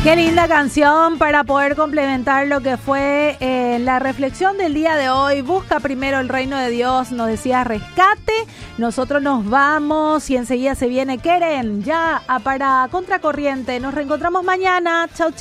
Qué linda canción para poder complementar lo que fue la reflexión del día de hoy. Busca primero el reino de Dios, nos decía Rescate. Nosotros nos vamos y enseguida se viene Keren ya para Contracorriente. Nos reencontramos mañana. Chau, chau.